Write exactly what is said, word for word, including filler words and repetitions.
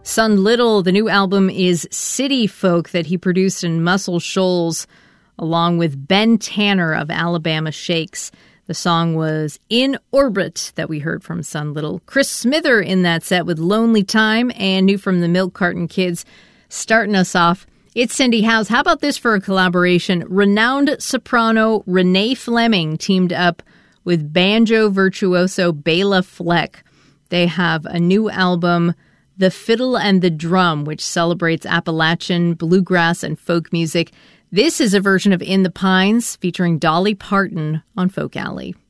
Son Little, the new album is City Folk that he produced in Muscle Shoals, along with Ben Tanner of Alabama Shakes. The song was In Orbit that we heard from Son Little. Chris Smither in that set with Lonely Time, and new from the Milk Carton Kids. Starting us off, it's Cindy Howes. How about this for a collaboration? Renowned soprano Renee Fleming teamed up with banjo virtuoso Bela Fleck. They have a new album, The Fiddle and the Drum, which celebrates Appalachian, bluegrass, and folk music. This is a version of In the Pines featuring Dolly Parton on Folk Alley.